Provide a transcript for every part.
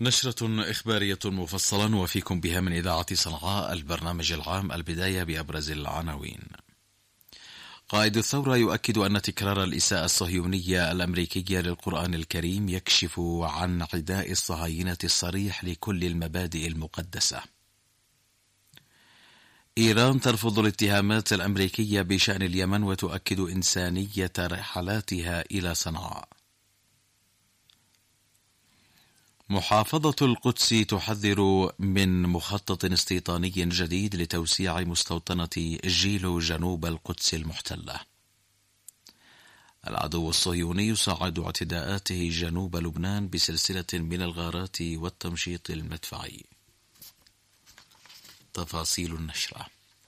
نشرة إخبارية مفصلة وفيكم بها من إذاعة صنعاء البرنامج العام. البداية بأبرز العناوين. قائد الثورة يؤكد أن تكرار الإساءة الصهيونية الأمريكية للقرآن الكريم يكشف عن عداء الصهاينة الصريح لكل المبادئ المقدسة. إيران ترفض الاتهامات الأمريكية بشأن اليمن وتؤكد إنسانية رحلاتها إلى صنعاء. محافظة القدس تحذر من مخطط استيطاني جديد لتوسيع مستوطنة جيلو جنوب القدس المحتلة. العدو الصهيوني يصعد اعتداءاته جنوب لبنان بسلسلة من الغارات والتمشيط المدفعي. تفاصيل النشرة.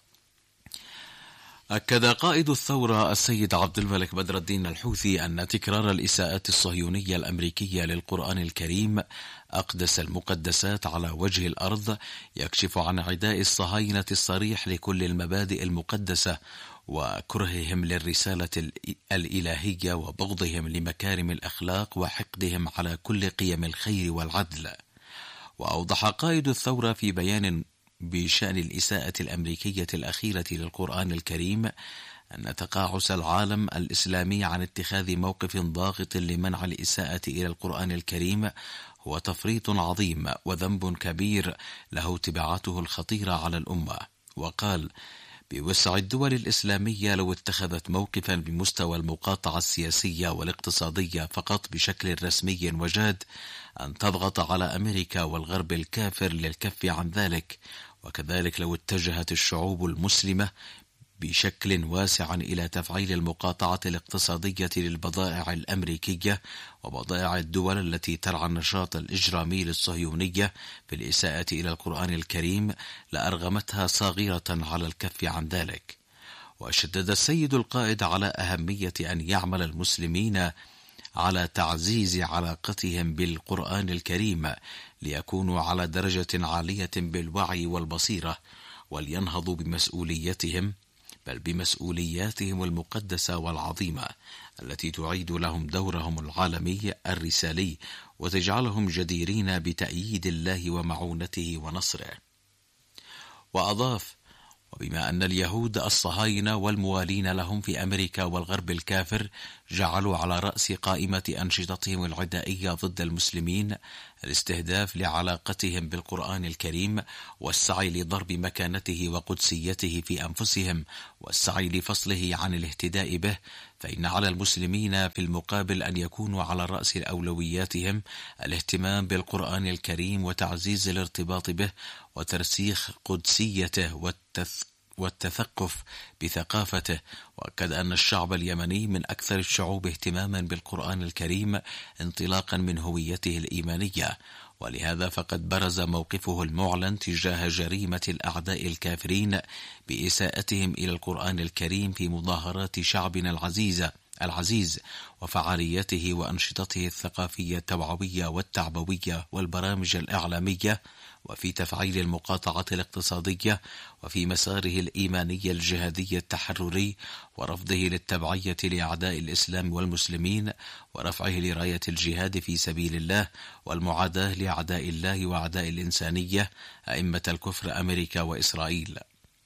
أكد قائد الثورة السيد عبد الملك بدر الدين الحوثي أن تكرار الإساءات الصهيونية الأمريكية للقرآن الكريم أقدس المقدسات على وجه الأرض يكشف عن عداء الصهاينة الصريح لكل المبادئ المقدسة وكرههم للرسالة الإلهية وبغضهم لمكارم الأخلاق وحقدهم على كل قيم الخير والعدل. وأوضح قائد الثورة في بيان بشأن الإساءة الأمريكية الأخيرة للقرآن الكريم أن تقاعس العالم الإسلامي عن اتخاذ موقف ضاغط لمنع الإساءة إلى القرآن الكريم هو تفريط عظيم وذنب كبير له تبعاته الخطيرة على الأمة. وقال: بوسع الدول الإسلامية لو اتخذت موقفا بمستوى المقاطعة السياسية والاقتصادية فقط بشكل رسمي وجاد أن تضغط على أمريكا والغرب الكافر للكف عن ذلك، وكذلك لو اتجهت الشعوب المسلمة بشكل واسع إلى تفعيل المقاطعة الاقتصادية للبضائع الأمريكية وبضائع الدول التي ترعى النشاط الإجرامي للصهيونية في الإساءة إلى القرآن الكريم لأرغمتها صاغرة على الكف عن ذلك. وشدد السيد القائد على أهمية أن يعمل المسلمين على تعزيز علاقتهم بالقرآن الكريم ليكونوا على درجة عالية بالوعي والبصيرة ولينهضوا بمسؤولياتهم المقدسة والعظيمة التي تعيد لهم دورهم العالمي الرسالي وتجعلهم جديرين بتأييد الله ومعونته ونصره. وأضاف: وبما أن اليهود الصهاينة والموالين لهم في أمريكا والغرب الكافر جعلوا على رأس قائمة أنشطتهم العدائية ضد المسلمين الاستهداف لعلاقتهم بالقرآن الكريم والسعي لضرب مكانته وقدسيته في أنفسهم والسعي لفصله عن الاهتداء به، فإن على المسلمين في المقابل أن يكونوا على رأس أولوياتهم الاهتمام بالقرآن الكريم وتعزيز الارتباط به وترسيخ قدسيته والتثقف بثقافته. وأكد أن الشعب اليمني من أكثر الشعوب اهتماما بالقرآن الكريم انطلاقا من هويته الإيمانية، ولهذا فقد برز موقفه المعلن تجاه جريمة الأعداء الكافرين بإساءتهم إلى القرآن الكريم في مظاهرات شعبنا العزيز وفعاليته وأنشطته الثقافية التوعوية والتعبوية والبرامج الإعلامية، وفي تفعيل المقاطعة الاقتصادية، وفي مساره الإيماني الجهادي التحرري، ورفضه للتبعية لأعداء الإسلام والمسلمين، ورفعه لراية الجهاد في سبيل الله، والمعاداة لأعداء الله وأعداء الإنسانية أئمة الكفر أمريكا وإسرائيل.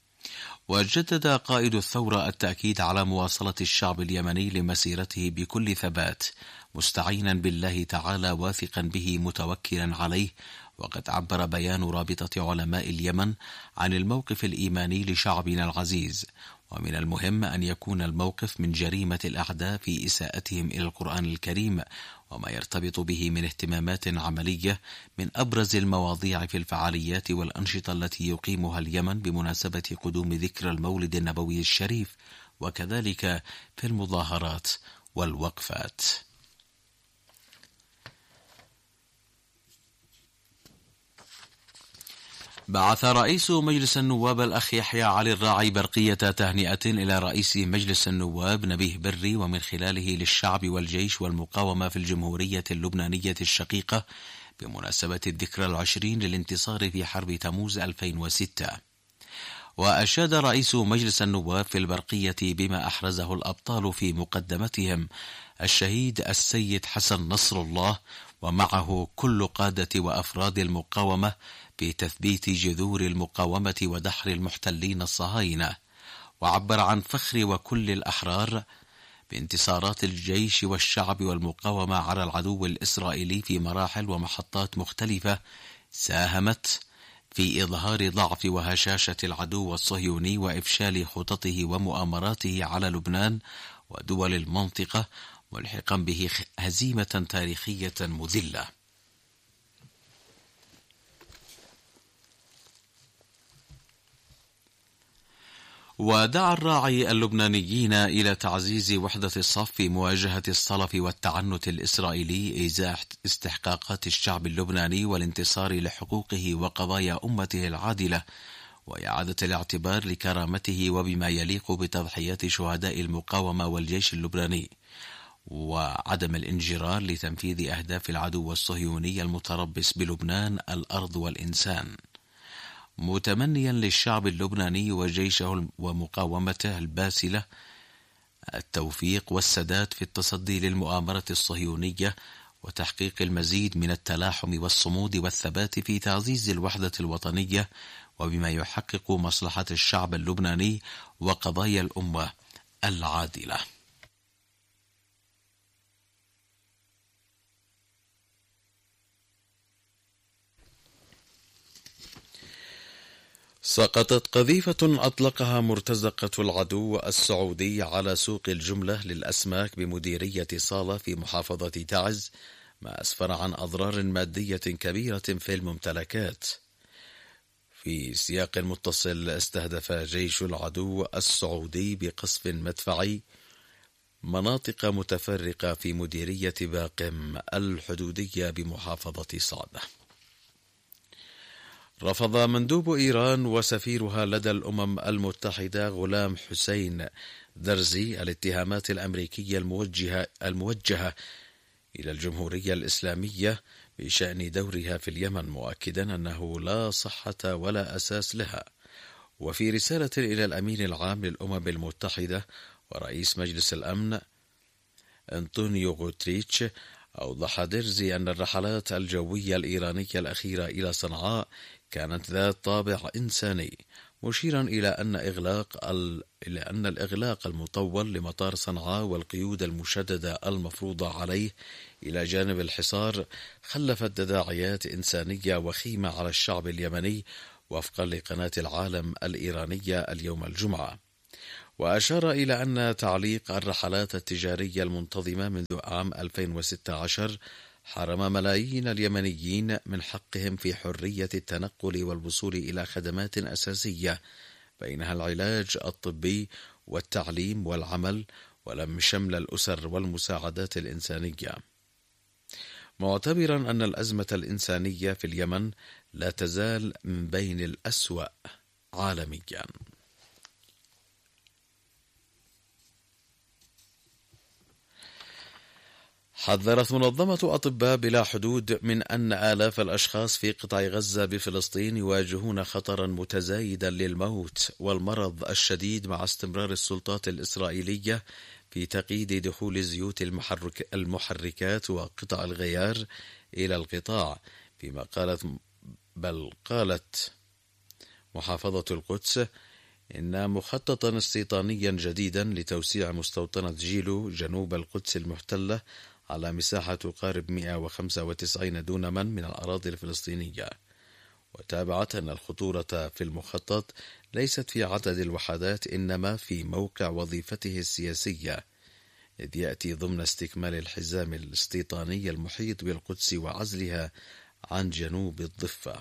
وجدد قائد الثورة التأكيد على مواصلة الشعب اليمني لمسيرته بكل ثبات مستعينا بالله تعالى واثقا به متوكلا عليه. وقد عبر بيان رابطة علماء اليمن عن الموقف الإيماني لشعبنا العزيز، ومن المهم أن يكون الموقف من جريمة الأعداء في إساءتهم إلى القرآن الكريم وما يرتبط به من اهتمامات عملية من أبرز المواضيع في الفعاليات والأنشطة التي يقيمها اليمن بمناسبة قدوم ذكرى المولد النبوي الشريف، وكذلك في المظاهرات والوقفات. بعث رئيس مجلس النواب الأخ يحيى علي الراعي برقية تهنئة إلى رئيس مجلس النواب نبيه بري ومن خلاله للشعب والجيش والمقاومة في الجمهورية اللبنانية الشقيقة بمناسبة الذكرى العشرين للانتصار في حرب تموز 2006. وأشاد رئيس مجلس النواب في البرقية بما أحرزه الأبطال في مقدمتهم الشهيد السيد حسن نصر الله ومعه كل قادة وأفراد المقاومة في تثبيت جذور المقاومة ودحر المحتلين الصهاينة، وعبر عن فخر وكل الأحرار بانتصارات الجيش والشعب والمقاومة على العدو الإسرائيلي في مراحل ومحطات مختلفة ساهمت في إظهار ضعف وهشاشة العدو الصهيوني وإفشال خططه ومؤامراته على لبنان ودول المنطقة، ملحقا به هزيمة تاريخية مذلة. ودعا الراعي اللبنانيين إلى تعزيز وحدة الصف في مواجهة الصلف والتعنت الإسرائيلي إزاء استحقاقات الشعب اللبناني والانتصار لحقوقه وقضايا أمته العادلة، وإعادة الاعتبار لكرامته وبما يليق بتضحيات شهداء المقاومة والجيش اللبناني، وعدم الانجرار لتنفيذ أهداف العدو الصهيوني المتربص بلبنان الأرض والإنسان، متمنيا للشعب اللبناني وجيشه ومقاومته الباسلة التوفيق والسداد في التصدي للمؤامرة الصهيونية وتحقيق المزيد من التلاحم والصمود والثبات في تعزيز الوحدة الوطنية وبما يحقق مصلحة الشعب اللبناني وقضايا الأمة العادلة. سقطت قذيفة أطلقها مرتزقة العدو السعودي على سوق الجملة للأسماك بمديرية صالة في محافظة تعز، ما أسفر عن أضرار مادية كبيرة في الممتلكات. في سياق متصل، استهدف جيش العدو السعودي بقصف مدفعي مناطق متفرقة في مديرية باقم الحدودية بمحافظة صعدة. رفض مندوب إيران وسفيرها لدى الأمم المتحدة غلام حسين درزي الاتهامات الأمريكية الموجهة إلى الجمهورية الإسلامية بشأن دورها في اليمن، مؤكدا أنه لا صحة ولا أساس لها. وفي رسالة إلى الأمين العام للأمم المتحدة ورئيس مجلس الأمن أنطونيو غوتريتش، أوضح درزي أن الرحلات الجوية الإيرانية الأخيرة إلى صنعاء كانت ذات طابع إنساني، مشيرا إلى أن الإغلاق المطول لمطار صنعاء والقيود المشددة المفروضة عليه إلى جانب الحصار خلفت تداعيات إنسانية وخيمة على الشعب اليمني، وفقا لقناة العالم الإيرانية اليوم الجمعة. وأشار إلى أن تعليق الرحلات التجارية المنتظمة منذ عام 2016 حرم ملايين اليمنيين من حقهم في حرية التنقل والوصول إلى خدمات أساسية، بينها العلاج الطبي والتعليم والعمل، ولم شمل الأسر والمساعدات الإنسانية، معتبرا أن الأزمة الإنسانية في اليمن لا تزال من بين الأسوأ عالميا. حذرت منظمة أطباء بلا حدود من أن آلاف الأشخاص في قطاع غزة بفلسطين يواجهون خطرا متزايدا للموت والمرض الشديد مع استمرار السلطات الإسرائيلية في تقييد دخول زيوت المحركات وقطع الغيار إلى القطاع، فيما قالت محافظة القدس إن مخططا استيطانيا جديدا لتوسيع مستوطنة جيلو جنوب القدس المحتلة على مساحة تقارب 195 دونما من الأراضي الفلسطينية. وتابعت أن الخطورة في المخطط ليست في عدد الوحدات، إنما في موقع وظيفته السياسية، إذ يأتي ضمن استكمال الحزام الاستيطاني المحيط بالقدس وعزلها عن جنوب الضفة.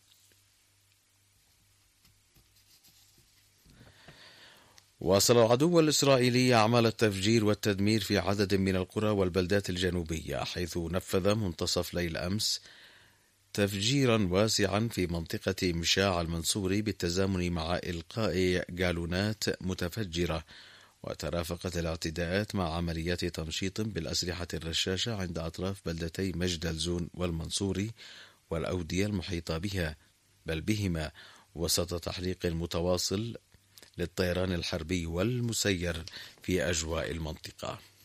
واصل العدو الإسرائيلي أعمال التفجير والتدمير في عدد من القرى والبلدات الجنوبية، حيث نفذ منتصف ليل أمس تفجيرا واسعا في منطقة مشاع المنصوري بالتزامن مع إلقاء جالونات متفجرة. وترافقت الاعتداءات مع عمليات تنشيط بالأسلحة الرشاشة عند أطراف بلدتي مجدلزون والمنصوري والأودية المحيطة بهما، وسط تحريق متواصل للطيران الحربي والمسير في أجواء المنطقة.